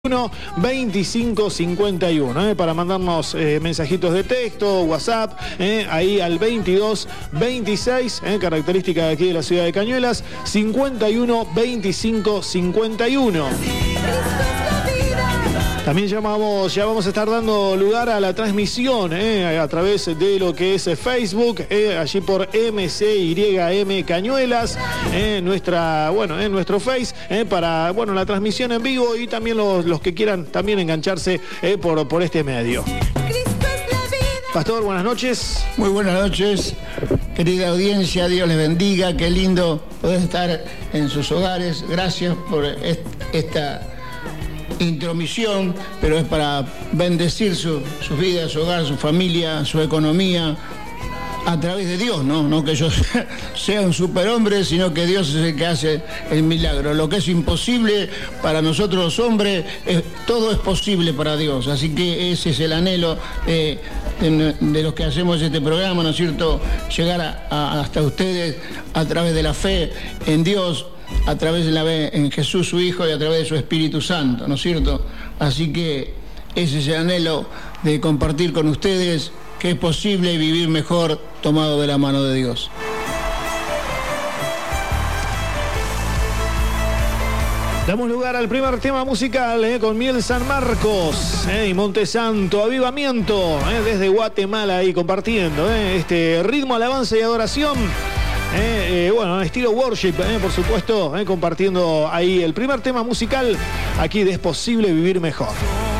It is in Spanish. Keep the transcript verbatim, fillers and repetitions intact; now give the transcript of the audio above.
uno veinticinco cincuenta y uno eh, para mandarnos eh, mensajitos de texto, WhatsApp, eh, ahí al veintidós veintiséis, eh, característica de aquí de la ciudad de Cañuelas, cincuenta y uno veinticinco cincuenta y uno. También llamamos, ya vamos a estar dando lugar a la transmisión eh, a través de lo que es Facebook, eh, allí por M C Y M Cañuelas, eh, nuestra, bueno, en eh, nuestro Face, eh, para bueno, la transmisión en vivo y también los, los que quieran también engancharse eh, por, por este medio. Pastor, buenas noches. Muy buenas noches, querida audiencia, Dios les bendiga, qué lindo poder estar en sus hogares. Gracias por est- esta intromisión, pero es para bendecir su, sus vidas, su hogar, su familia, su economía, a través de Dios, ¿no? No que yo sea un superhombre, sino que Dios es el que hace el milagro. Lo que es imposible para nosotros los hombres, es, todo es posible para Dios. Así que ese es el anhelo de, de, de los que hacemos este programa, ¿no es cierto? Llegar a, a, hasta ustedes a través de la fe en Dios, a través de la fe en Jesús su Hijo y a través de su Espíritu Santo, ¿no es cierto? Así que ese es el anhelo de compartir con ustedes que es posible vivir mejor tomado de la mano de Dios. Damos lugar al primer tema musical eh, con Miel San Marcos eh, y Montesanto, Avivamiento, eh, desde Guatemala ahí compartiendo eh, este ritmo, alabanza y adoración. Eh, eh, bueno, estilo worship, eh, por supuesto, eh, compartiendo ahí el primer tema musical aquí de Es Posible Vivir Mejor.